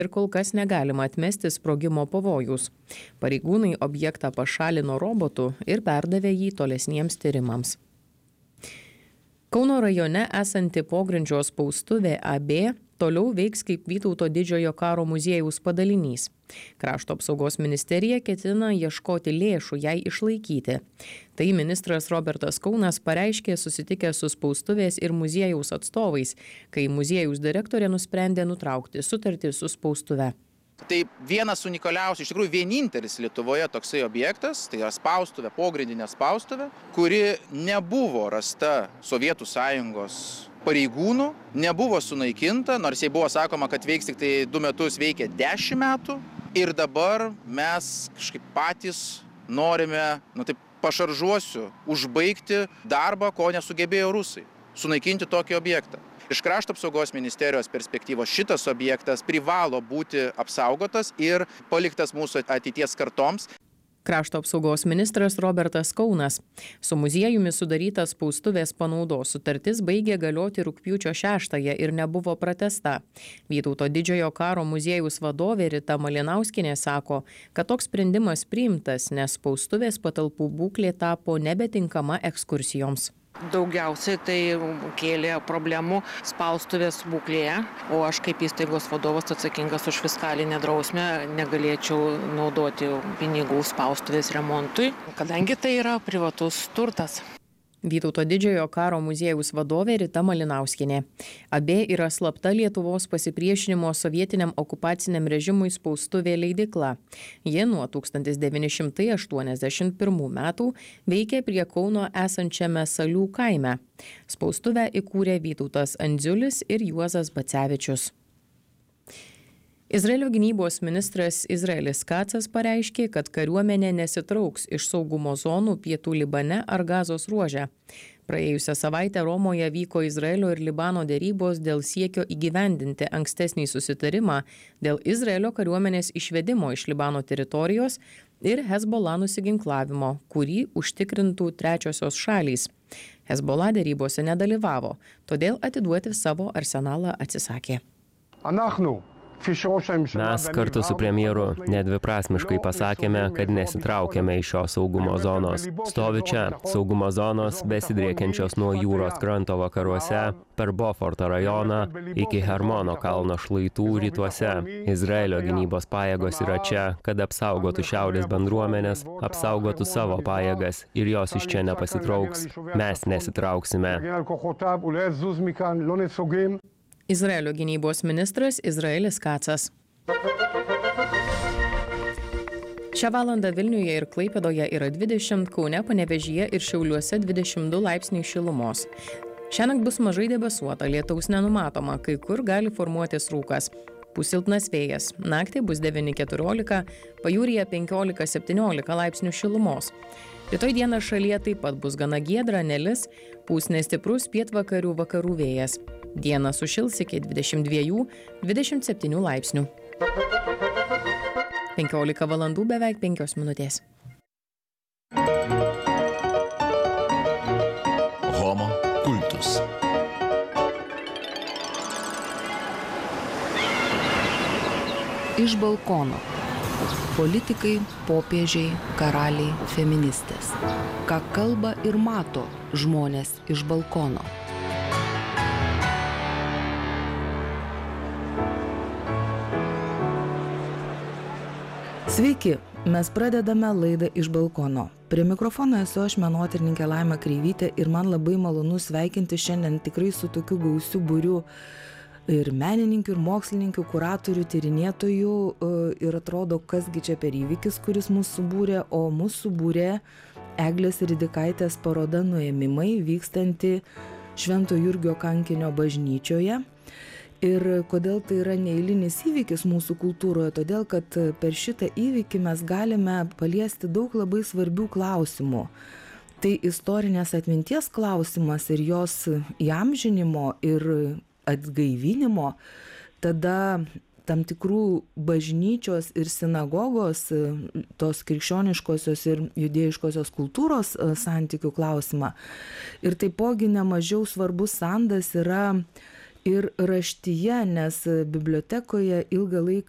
ir kol kas negalima atmesti sprogimo pavojus. Pareigūnai objektą pašalino robotu ir perdavė jį tolesniems tyrimams. Kauno rajone esanti pogrindžio spaustuvė AB toliau veiks kaip Vytauto didžiojo karo muziejaus padalinys. Krašto apsaugos ministerija ketina ieškoti lėšų jai išlaikyti. Tai ministras Robertas Kaunas pareiškė susitikęs su spaustuvės ir muziejaus atstovais, kai muziejaus direktorė nusprendė nutraukti sutartį su spaustuve. Tai vienas unikaliausių, iš tikrųjų vienintelis Lietuvoje toksai objektas, tai yra spaustuvė, pogrindinė spaustuvė, kuri nebuvo rasta Sovietų Sąjungos pareigūnų, nebuvo sunaikinta, nors jai buvo sakoma, kad veiks tik tai 2 metus, veikia 10 metų. Ir dabar mes kažkaip patys norime, taip pašaržuosiu, užbaigti darbą, ko nesugebėjo rusai, sunaikinti tokį objektą. Iš Krašto apsaugos ministerijos perspektyvos šitas objektas privalo būti apsaugotas ir paliktas mūsų ateities kartoms. Krašto apsaugos ministras Robertas Kaunas. Su muziejumi sudarytas spaustuvės panaudos sutartis baigė galioti rugpjūčio 6-ąją ir nebuvo pratęsta. Vytauto didžiojo karo muziejaus vadovė Rita Malinauskienė sako, kad toks sprendimas priimtas, nes spaustuvės patalpų būklė tapo nebetinkama ekskursijoms. Daugiausiai tai kėlė problemų spaustuvės būklėje, o aš kaip įstaigos vadovas atsakingas už fiskalinę drausmę negalėčiau naudoti pinigų spaustuvės remontui, kadangi tai yra privatus turtas. Vytauto didžiojo karo muziejaus vadovė Rita Malinauskienė. AB yra slapta Lietuvos pasipriešinimo sovietiniam okupaciniam režimui spaustuvė leidykla. Ji nuo 1981 metų veikia prie Kauno esančiame Salių kaime. Spaustuvę įkūrė Vytautas Andziulis ir Juozas Bacevičius. Izraelio gynybos ministras Izraelis Kacas pareiškė, kad kariuomenė nesitrauks iš saugumo zonų pietų Libane ar Gazos ruože. Praėjusią savaitę Romoje vyko Izraelio ir Libano derybos dėl siekio įgyvendinti ankstesnį susitarimą dėl Izraelio kariuomenės išvedimo iš Libano teritorijos ir Hezbollah nusiginklavimo, kurį užtikrintų trečiosios šalys. Hezbollah derybose nedalyvavo, todėl atiduoti savo arsenalą atsisakė. Mes kartu su premjeru nedviprasmiškai pasakėme, kad nesitraukiame iš šios saugumo zonos. Stovi čia, saugumo zonos besidriekiančios nuo jūros kranto vakaruose, per Boforto rajoną iki Hermono kalno šlaitų rytuose. Izraelio gynybos pajėgos yra čia, kad apsaugotų šiaurės bendruomenės, apsaugotų savo pajėgas ir jos iš čia nepasitrauks. Mes nesitrauksime. Izraelio gynybos ministras Izraelis Kacas. Šią valandą Vilniuje ir Klaipėdoje yra 20, Kaune, Panevėžyje ir Šiauliuose 22 laipsniai šilumos. Šiąnakt bus mažai debesuota, lietaus nenumatoma, kai kur gali formuotis rūkas. Pūs silpnas vėjas. Naktį bus 9–14, pajūryje 15–17 laipsnių šilumos. Rytoj dieną šalyje taip pat bus gana giedra, nelis, pūs nestiprus pietvakarių vakarų vėjas. Dieną sušils iki 22–27 laipsnių. 15 valandų beveik 5 minutės. Homo kultus. Iš balkono. Politikai, popiežiai, karaliai, feministės. Ką kalba ir mato žmonės iš balkono. Sveiki, mes pradedame laidą Iš balkono. Prie mikrofono esu aš, menotyrininkė Laima Kreivytė, ir man labai malonu sveikinti šiandien tikrai su tokiu gausiu būriu ir menininkių, ir mokslininkių, kuratorių, tyrinėtojų, ir atrodo, kasgi čia per įvykis, kuris mūsų subūrė, o mūsų subūrė Eglės Ridikaitės paroda Nuėmimai, vykstanti Švento Jurgio kankinio bažnyčioje. Ir kodėl tai yra neeilinis įvykis mūsų kultūroje? Todėl, kad per šitą įvykį mes galime paliesti daug labai svarbių klausimų. Tai istorinės atminties klausimas ir jos įamžinimo ir atgaivinimo, tada tam tikrų bažnyčios ir sinagogos, tos krikščioniškosios ir judėjiškosios kultūros santykių klausimą. Ir taipogi nemažiau svarbus sandas yra ir raštyje, nes bibliotekoje ilgą laiką